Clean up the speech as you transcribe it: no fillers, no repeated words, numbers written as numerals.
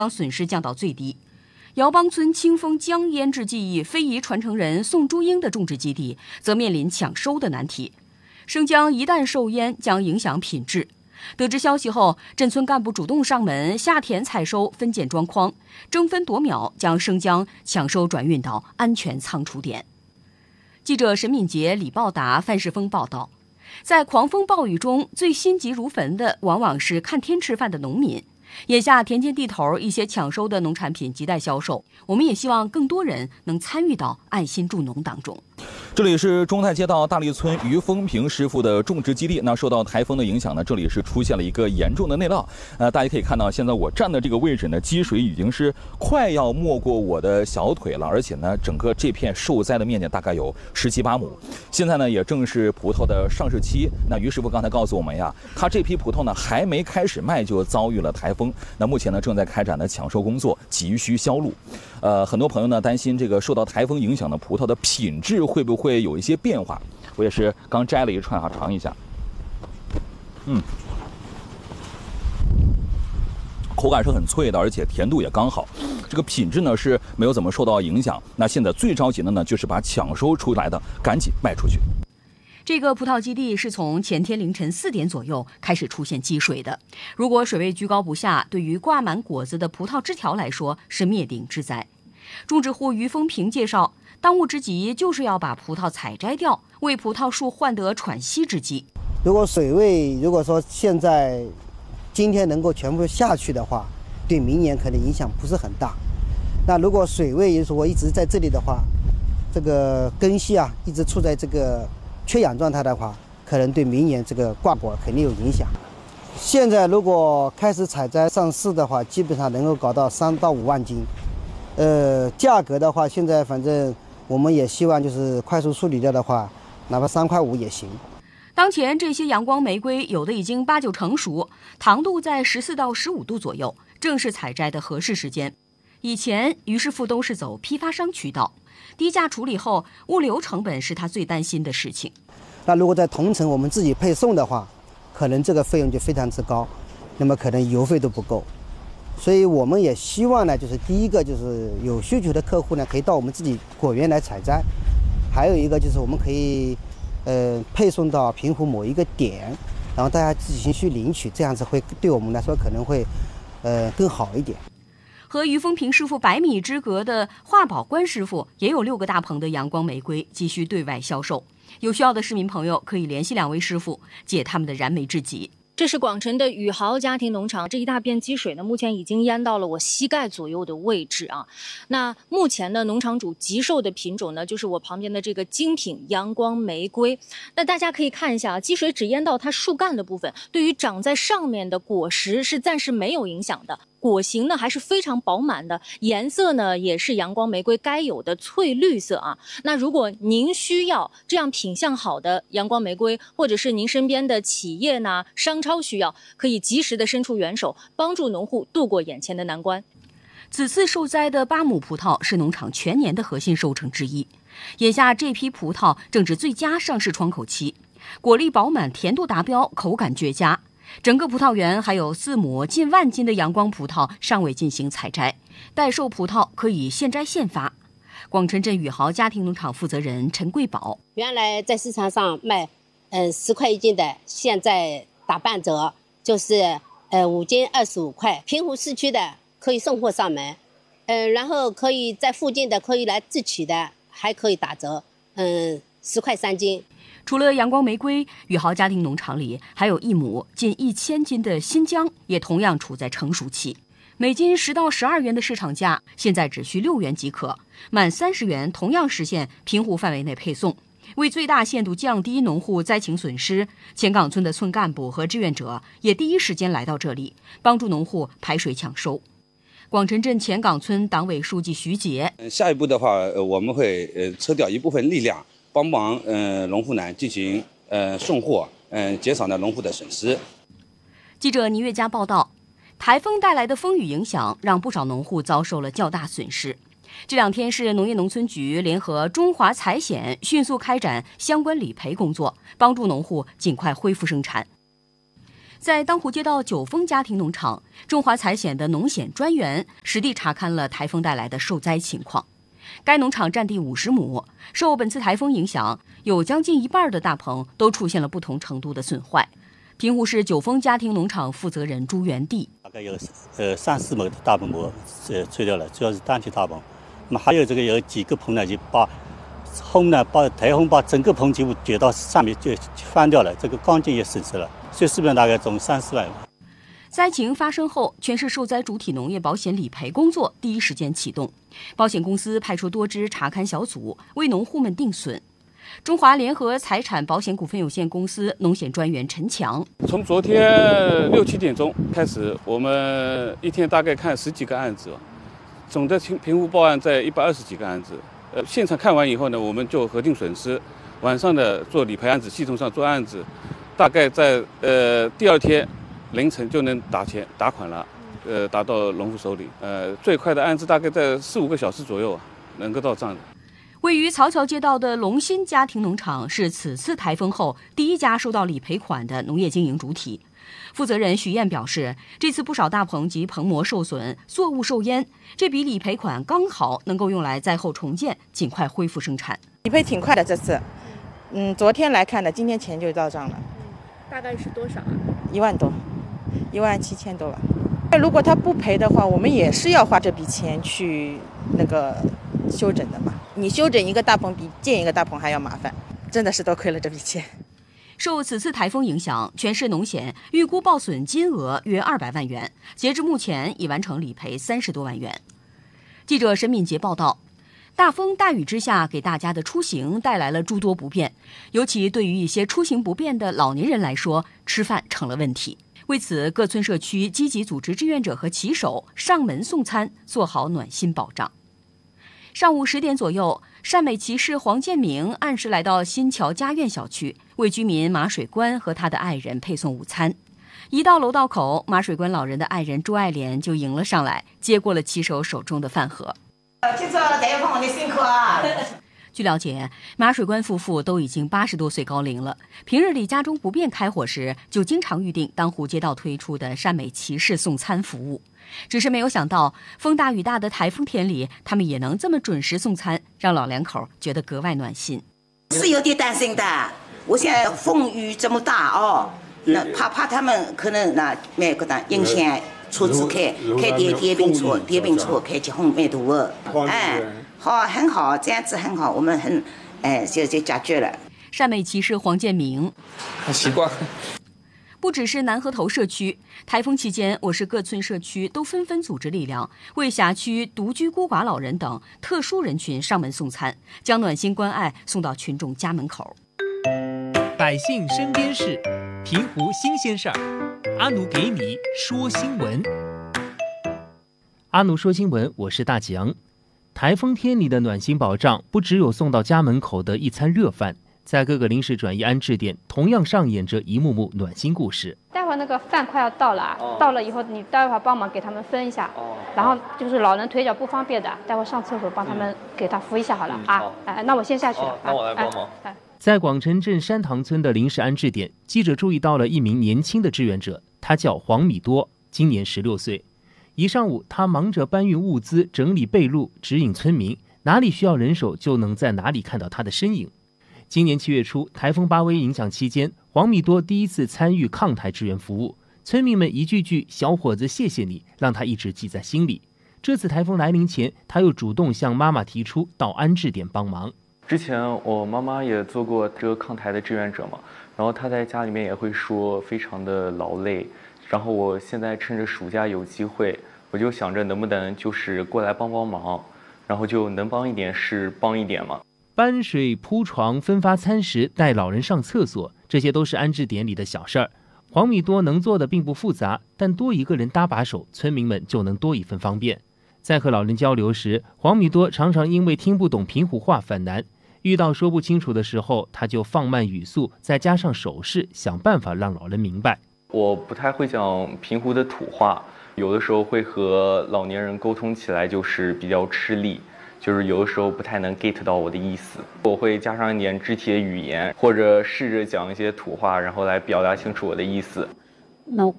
将损失降到最低。姚帮村清风江腌制技艺非遗传承人宋珠英的种植基地则面临抢收的难题。生姜一旦受腌，将影响品质。得知消息后，镇村干部主动上门下田采收，分拣装筐，争分夺秒将生姜抢收转运到安全仓储点。记者沈敏杰、李报达、范世峰报道。在狂风暴雨中，最心急如焚的往往是看天吃饭的农民。眼下田间地头一些抢收的农产品亟待销售，我们也希望更多人能参与到爱心助农当中。 这里是中泰街道大利村于风平师傅的种植基地。那受到台风的影响呢，这里是出现了一个严重的内涝。大家可以看到，现在我站的这个位置呢，积水已经是快要没过我的小腿了，而且呢，整个这片受灾的面积大概有17、18亩。现在呢，也正是葡萄的上市期。那于师傅刚才告诉我们呀，他这批葡萄呢还没开始卖就遭遇了台风。那目前呢，正在开展的抢收工作，急需销路。很多朋友呢担心这个受到台风影响的葡萄的品质会不会有一些变化。我也是刚摘了一串尝一下，口感是很脆的，而且甜度也刚好，这个品质呢是没有怎么受到影响。那现在最着急的呢就是把抢收出来的赶紧卖出去。 这个葡萄基地是从前天凌晨4点左右开始出现积水的。如果水位居高不下，对于挂满果子的葡萄枝条来说是灭顶之灾。种植户于风平介绍，当务之急就是要把葡萄采摘掉，为葡萄树换得喘息之机。 如果水位说现在今天能够全部下去的话，对明年可能影响不是很大。那如果水位如果一直在这里的话，这个根系一直处在这个缺氧状态的话，可能对明年这个挂果肯定有影响。现在如果开始采摘上市的话，基本上能够搞到3到5万斤。价格的话，现在反正我们也希望就是快速处理掉的话，哪怕3块5也行。 当前这些阳光玫瑰有的已经8、9成熟，糖度在14到15度左右，正是采摘的合适时间。以前于师傅都是走批发商渠道，低价处理后，物流成本是他最担心的事情。 那如果在同城我们自己配送的话，可能这个费用就非常之高，那么可能邮费都不够。所以我们也希望呢，就是第一个就是有需求的客户呢，可以到我们自己果园来采摘；还有一个就是我们可以配送到平湖某一个点，然后大家自行去领取，这样子会对我们来说可能会更好一点。 和于风平师傅100米之隔的华宝关师傅也有6个大棚的阳光玫瑰急需对外销售，有需要的市民朋友可以联系2位师傅，解他们的燃眉之急。 这是广城的宇豪家庭农场，这一大片积水呢，目前已经淹到了我膝盖左右的位置啊。那目前呢，农场主急售的品种呢，就是我旁边的这个精品阳光玫瑰。那大家可以看一下，积水只淹到它树干的部分，对于长在上面的果实是暂时没有影响的。果形呢还是非常饱满的，颜色呢也是阳光玫瑰该有的翠绿色啊。那如果您需要这样品相好的阳光玫瑰，或者是您身边的企业呢、商超需要，可以及时的伸出援手，帮助农户度过眼前的难关。 此次受灾的8亩葡萄是农场全年的核心收成之一。眼下这批葡萄正值最佳上市窗口期，果粒饱满，甜度达标，口感绝佳。整个葡萄园还有4亩近1万斤的阳光葡萄尚未进行采摘，待售葡萄可以现摘现发。广城镇宇豪家庭农场负责人陈贵宝： 原来在市场上卖10块1斤的，现在打半折，就是5斤25块。平湖市区的可以送货上门，然后可以在附近的可以来自取的，还可以打折，10块3斤。 除了阳光玫瑰，宇豪家庭农场里还有1亩近1000斤的新疆，也同样处在成熟期。每斤10到12元的市场价，现在只需6元即可，满30元同样实现平湖范围内配送。为最大限度降低农户灾情损失，前岗村的村干部和志愿者也第一时间来到这里，帮助农户排水抢收。广城镇前岗村党委书记徐杰： 下一步的话，我们会抽调一部分力量，帮忙农户呢进行送货，减少呢农户的损失。 记者倪月佳报道，台风带来的风雨影响让不少农户遭受了较大损失。这2天是农业农村局联合中华财险迅速开展相关理赔工作，帮助农户尽快恢复生产。 在当湖街道九峰家庭农场，中华财险的农险专员实地查勘了台风带来的受灾情况。该农场占地50亩，受本次台风影响，有将近一半的大棚都出现了不同程度的损坏。平湖市九峰家庭农场负责人朱元娣： 大概有3、4亩的大棚膜吹掉了，主要是单体大棚。那么还有有几个棚呢，就把台风把整个棚几乎卷到上面就翻掉了，这个钢筋也损失了，所以基本上大概总3、4万。 灾情发生后，全市受灾主体农业保险理赔工作第一时间启动，保险公司派出多支查勘小组为农户们定损。中华联合财产保险股份有限公司农险专员陈强： 从昨天6、7点钟开始，我们一天大概看10几个案子，总的平湖报案在120几个案子。现场看完以后呢，我们就核定损失，晚上的做理赔案子，系统上做案子，大概在第2天凌晨就能打款了，打到农户手里。最快的案子大概在4、5个小时左右能够到账的。 位于曹桥街道的龙鑫家庭农场是此次台风后第一家收到理赔款的农业经营主体。负责人许燕表示，这次不少大棚及棚膜受损，作物受淹，这笔理赔款刚好能够用来灾后重建，尽快恢复生产。 理赔挺快的这次，昨天来看的，今天钱就到账了。 大概是多少啊 ？1万多，17000多吧。如果他不赔的话，我们也是要花这笔钱去修整的嘛。你修整一个大棚比建一个大棚还要麻烦，真的是多亏了这笔钱。 受此次台风影响，全市农险预估报损金额约200万元，截至目前已完成理赔30多万元。记者沈敏杰报道，大风大雨之下给大家的出行带来了诸多不便，尤其对于一些出行不便的老年人来说，吃饭成了问题。为此，各村社区积极组织志愿者和骑手上门送餐，做好暖心保障。上午10点左右，汕尾骑士黄建明按时来到新桥家苑小区，为居民马水官和他的爱人配送午餐。一到楼道口，马水官老人的爱人朱爱莲就迎了上来，接过了骑手手中的饭盒。 今朝大家帮我辛苦啊！ 据了解，马水官夫妇都已经80多岁高龄了，平日里家中不便开火时，就经常预定当湖街道推出的汕尾骑士送餐服务。只是没有想到，风大雨大的台风天里，他们也能这么准时送餐，让老两口觉得格外暖心。 是有点担心的，我现在风雨这么大哦，那怕他们可能没个的影响车子开电瓶车开起红蛮多的，好，很好，这样子很好，我们就解决了。 汕尾骑士黄建明很习惯。 不只是南河头社区，台风期间，我市各村社区都纷纷组织力量，为辖区独居孤寡老人等特殊人群上门送餐，将暖心关爱送到群众家门口。 百姓身边事，平湖新鲜事儿，阿奴给你说新闻。阿奴说新闻，我是大强。台风天里的暖心保障，不只有送到家门口的一餐热饭。在各个临时转移安置点，同样上演着一幕幕暖心故事。 待会儿那个饭快要到了，到了以后你待会儿帮忙给他们分一下，然后就是老人腿脚不方便的，待会儿上厕所帮他们给他扶一下好了那我先下去了。 那我来帮忙。 在广城镇山塘村的临时安置点，记者注意到了一名年轻的志愿者，他叫黄米多，今年16岁。一上午，他忙着搬运物资、整理备路、指引村民，哪里需要人手就能在哪里看到他的身影。今年7月初，台风巴威影响期间，黄米多第一次参与抗台支援服务，村民们一句句“小伙子，谢谢你”，让他一直记在心里。这次台风来临前，他又主动向妈妈提出到安置点帮忙。 之前我妈妈也做过这个抗台的志愿者嘛，然后她在家里面也会说非常的劳累，然后我现在趁着暑假有机会，我就想着能不能就是过来帮帮忙，然后就能帮一点是帮一点嘛。 搬水、铺床、分发餐食、带老人上厕所，这些都是安置点里的小事儿。黄米多能做的并不复杂，但多一个人搭把手，村民们就能多一份方便。在和老人交流时，黄米多常常因为听不懂平湖话犯难，遇到说不清楚的时候，他就放慢语速，再加上手势，想办法让老人明白。 我不太会讲平湖的土话，有的时候会和老年人沟通起来就是比较吃力，就是有的时候不太能 get 到我的意思，我会加上一点肢体的语言，或者试着讲一些土话，然后来表达清楚我的意思。 那